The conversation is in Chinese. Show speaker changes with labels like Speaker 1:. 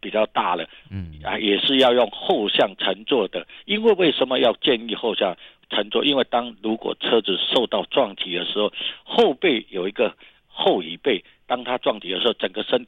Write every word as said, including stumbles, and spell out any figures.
Speaker 1: 比较大了，
Speaker 2: 嗯
Speaker 1: 啊，也是要用后向乘坐的。因为为什么要建议后向乘坐？因为当如果车子受到撞击的时候，后背有一个后椅背，当它撞击的时候，整个身